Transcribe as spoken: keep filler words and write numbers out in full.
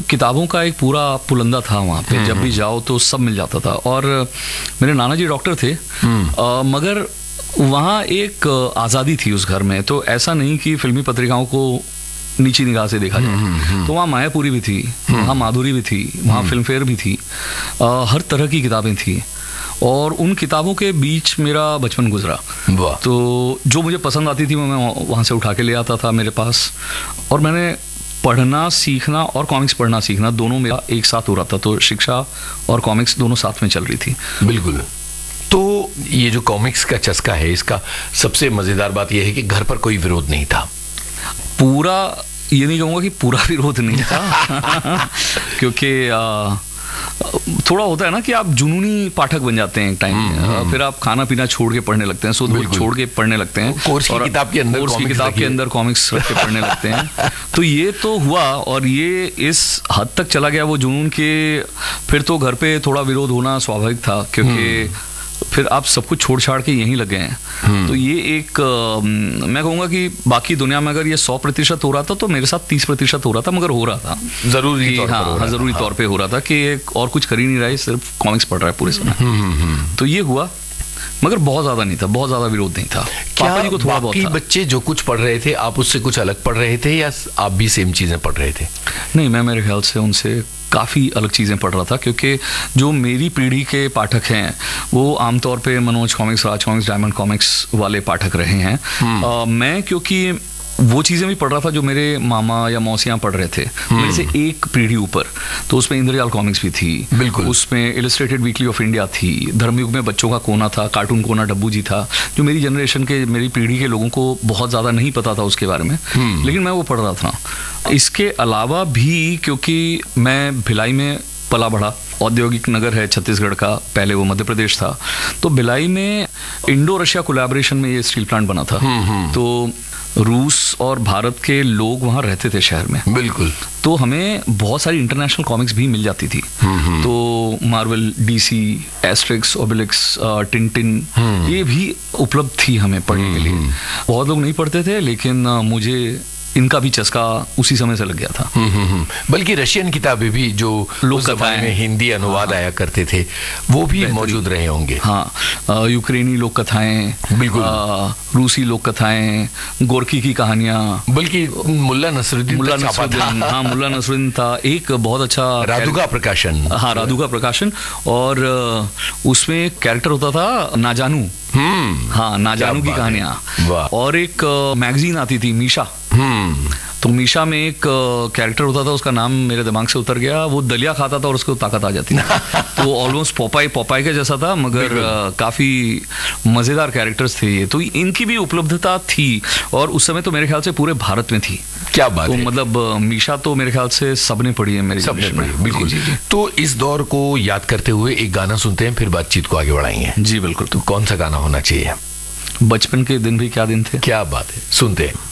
किताबों का एक पूरा पुलंदा था वहाँ पे, जब भी जाओ तो सब मिल जाता था। और मेरे नाना जी डॉक्टर थे, आ, मगर वहाँ एक आज़ादी थी उस घर में, तो ऐसा नहीं कि फिल्मी पत्रिकाओं को नीची निगाह से देखा जाए। तो वहाँ मायापुरी भी थी, वहाँ माधुरी भी थी, वहाँ फिल्म फेयर भी थी, आ, हर तरह की किताबें थी। और उन किताबों के बीच मेरा बचपन गुजरा। तो जो मुझे पसंद आती थी वो मैं वहाँ से उठा के ले आता था मेरे पास, और मैंने पढ़ना सीखना और कॉमिक्स पढ़ना सीखना दोनों मेरा एक साथ हो रहा था। तो शिक्षा और कॉमिक्स दोनों साथ में चल रही थी। बिल्कुल। तो ये जो कॉमिक्स का चस्का है, इसका सबसे मज़ेदार बात यह है कि घर पर कोई विरोध नहीं था। पूरा ये नहीं कहूँगा कि पूरा विरोध नहीं था क्योंकि आ, थोड़ा होता है ना कि आप जुनूनी पाठक बन जाते हैं एक टाइम, फिर आप खाना पीना छोड़ के पढ़ने लगते हैं, सुध छोड़ के पढ़ने लगते हैं, कोर्स की किताब के अंदर कोर्स की किताब के अंदर कॉमिक्स रख के पढ़ने लगते हैं। तो ये तो हुआ, और ये इस हद तक चला गया वो जुनून के फिर तो घर पे थोड़ा विरोध होना स्वाभाविक था, क्योंकि फिर आप सब कुछ छोड़ छाड़ के यहीं लगे हैं। तो ये एक आ, मैं कहूँगा कि बाकी दुनिया में अगर ये सौ प्रतिशत हो रहा था तो मेरे साथ तीस प्रतिशत हो रहा था, मगर हो रहा था जरूरी तौर हाँ, हाँ जरूरी तौर पे हो रहा था कि एक और कुछ कर ही नहीं रहा है, सिर्फ कॉमिक्स पढ़ रहा है पूरे समय। तो ये हुआ, मगर बहुत ज्यादा नहीं था, बहुत ज्यादा विरोध नहीं था। क्या जी को थोड़ा बाकी बहुत बच्चे जो कुछ पढ़ रहे थे आप उससे कुछ अलग पढ़ रहे थे, या आप भी सेम चीजें पढ़ रहे थे? नहीं, मैं मेरे ख्याल से उनसे काफ़ी अलग चीज़ें पढ़ रहा था, क्योंकि जो मेरी पीढ़ी के पाठक हैं वो आमतौर पे मनोज कॉमिक्स, राज कॉमिक्स, डायमंड कॉमिक्स वाले पाठक रहे हैं। आ, मैं क्योंकि वो चीज़ें भी पढ़ रहा था जो मेरे मामा या मौसियाँ पढ़ रहे थे, मेरे से एक पीढ़ी ऊपर, तो उसमें इंद्रजाल कॉमिक्स भी थी, बिल्कुल, उसमें इलस्ट्रेटेड वीकली ऑफ इंडिया थी, धर्मयुग में बच्चों का कोना था, कार्टून कोना डब्बू जी था, जो मेरी जनरेशन के, मेरी पीढ़ी के लोगों को बहुत ज़्यादा नहीं पता था उसके बारे में, लेकिन मैं वो पढ़ रहा था। इसके अलावा भी क्योंकि मैं भिलाई में पला बढ़ा, औद्योगिक नगर है छत्तीसगढ़ का, पहले वो मध्य प्रदेश था, तो भिलाई में इंडो रशिया कोलैबोरेशन में ये स्टील प्लांट बना था। तो रूस और भारत के लोग वहाँ रहते थे शहर में, बिल्कुल, तो हमें बहुत सारी इंटरनेशनल कॉमिक्स भी मिल जाती थी। तो मार्वल, डीसी, एस्ट्रिक्स, ओबेलिक्स, टिंटिन, ये भी उपलब्ध थी हमें पढ़ने के लिए। बहुत लोग नहीं पढ़ते थे, लेकिन मुझे इनका भी चस्का उसी समय से लग गया था। बल्कि रशियन किताबें भी जो लोक कथाएं में हिंदी अनुवाद हाँ, आया करते थे, वो भी मौजूद रहे होंगे। हाँ, यूक्रेनी लोक कथाएं, बिल्कुल, रूसी लोक कथाएं, गोरकी की कहानियां, बल्कि मुल्ला नसरुद्दीन मुल्ला नसरुद्दीन हाँ मुल्ला नसरुद्दीन था, एक बहुत अच्छा राधुका प्रकाशन, हाँ राधुका प्रकाशन, और उसमें एक कैरेक्टर होता था नाजानू, हाँ नाजानू की कहानियां, और एक मैगजीन आती थी मीशा, तो मीशा में एक कैरेक्टर होता था, उसका नाम मेरे दिमाग से उतर गया, वो दलिया खाता था और उसको ताकत आ जाती थी। तो ऑलमोस्ट पोपाई पोपाई के जैसा था, मगर काफ़ी मज़ेदार कैरेक्टर्स थे ये। तो इनकी भी उपलब्धता थी, और उस समय तो मेरे ख्याल से पूरे भारत में थी। क्या बात तो है। मतलब मीशा तो मेरे ख्याल से सबने पढ़ी है, मेरी सबने पढ़ी, बिल्कुल। जी, जी। तो इस दौर को याद करते हुए एक गाना सुनते हैं, फिर बातचीत को आगे बढ़ाएंगे। जी बिल्कुल। तो कौन सा गाना होना चाहिए? बचपन के दिन भी क्या दिन थे। क्या बात है, सुनते हैं।